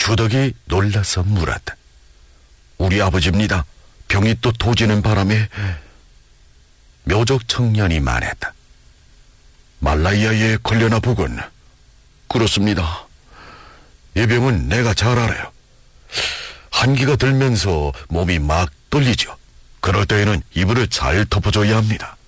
주덕이 놀라서 물었다. 우리 아버지입니다. 병이 또 도지는 바람에. 묘족 청년이 말했다. 말라이아에 걸려나 보군. 그렇습니다. 이 병은 내가 잘 알아요. 한기가 들면서 몸이 막 떨리죠. 그럴 때에는 이불을 잘 덮어줘야 합니다.